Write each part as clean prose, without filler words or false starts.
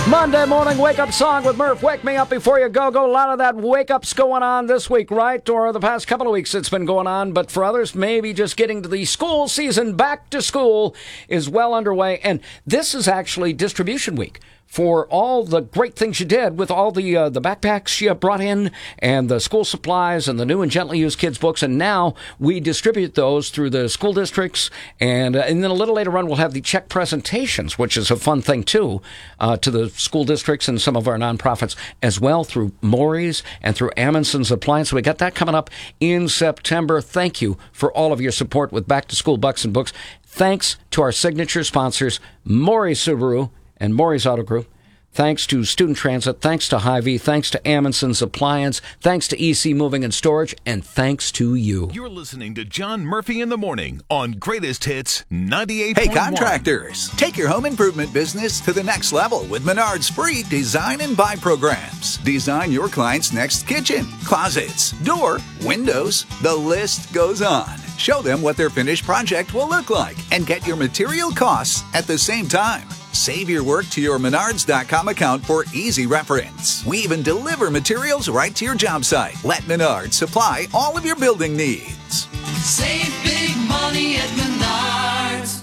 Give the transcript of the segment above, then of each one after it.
Monday morning wake-up song with Murph. Wake me up before you go. A lot of that wake-up's going on this week, right? Or the past couple of weeks it's been going on. But for others, maybe just getting to the school season, back to school, is well underway. And this is actually distribution week for all the great things you did with all the backpacks you brought in and the school supplies and the new and gently used kids books. And now we distribute those through the school districts. And then a little later on, we'll have the check presentations, which is a fun thing, too, to the school districts and some of our nonprofits as well through Maury's and through Amundsen's Appliance. So we got that coming up in September. Thank you for all of your support with Back to School Bucks and Books. Thanks to our signature sponsors, Maury's Subaru and Maury's Auto Group. Thanks to Student Transit. Thanks to Hy-Vee. Thanks to Amundsen's Appliance. Thanks to EC Moving and Storage. And thanks to you. You're listening to John Murphy in the Morning on Greatest Hits 98.1. Hey, contractors, take your home improvement business to the next level with Menard's free Design and Buy programs. Design your client's next kitchen, closets, door, windows. The list goes on. Show them what their finished project will look like and get your material costs at the same time. Save your work to your Menards.com account for easy reference. We even deliver materials right to your job site. Let Menards supply all of your building needs. Save big money at Menards.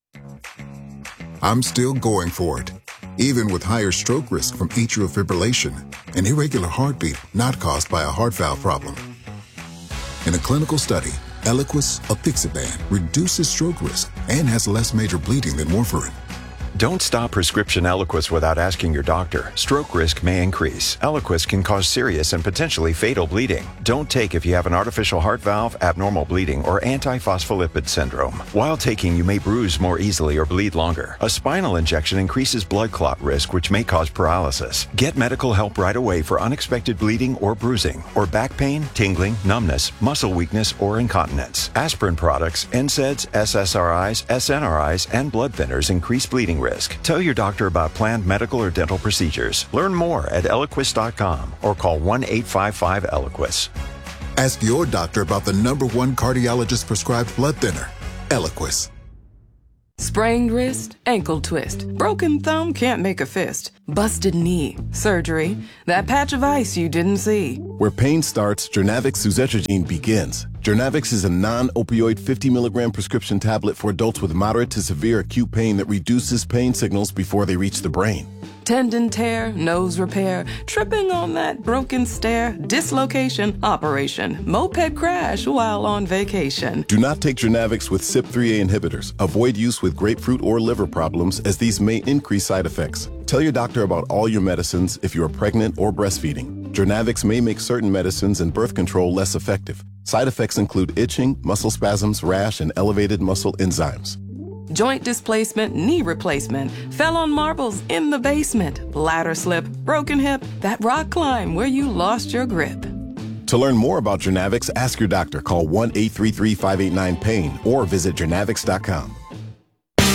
I'm still going for it, even with higher stroke risk from atrial fibrillation, an irregular heartbeat not caused by a heart valve problem. In a clinical study, Eliquis apixaban reduces stroke risk and has less major bleeding than warfarin. Don't stop prescription Eliquis without asking your doctor. Stroke risk may increase. Eliquis can cause serious and potentially fatal bleeding. Don't take if you have an artificial heart valve, abnormal bleeding, or antiphospholipid syndrome. While taking, you may bruise more easily or bleed longer. A spinal injection increases blood clot risk, which may cause paralysis. Get medical help right away for unexpected bleeding or bruising, or back pain, tingling, numbness, muscle weakness, or incontinence. Aspirin products, NSAIDs, SSRIs, SNRIs, and blood thinners increase bleeding risk. Tell your doctor about planned medical or dental procedures. Learn more at Eliquis.com or call 1-855-ELIQUIS. Ask your doctor about the #1 cardiologist-prescribed blood thinner, Eliquis. Sprained wrist, ankle twist, broken thumb, can't make a fist, busted knee, surgery, that patch of ice you didn't see. Where pain starts, Jernavix suzetrigine begins. Jernavix is a non-opioid 50 milligram prescription tablet for adults with moderate to severe acute pain that reduces pain signals before they reach the brain. Tendon tear, nose repair, tripping on that broken stair, dislocation, operation, moped crash while on vacation. Do not take Jernavix with CYP3A inhibitors. Avoid use with grapefruit or liver problems, as these may increase side effects. Tell your doctor about all your medicines if you are pregnant or breastfeeding. Jernavix may make certain medicines and birth control less effective. Side effects include itching, muscle spasms, rash, and elevated muscle enzymes. Joint displacement, knee replacement, fell on marbles in the basement, ladder slip, broken hip, that rock climb where you lost your grip. To learn more about Jernavix, ask your doctor. Call 1-833-589-PAIN or visit Jernavix.com.